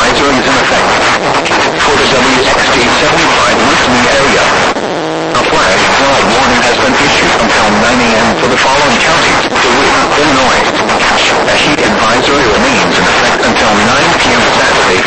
advisory is in effect. For the WXG-75 listening area, a flash flood warning has been issued until 9 a.m. for the following counties: DeWitt, Illinois. A heat advisory remains in effect until 9 p.m. Saturday,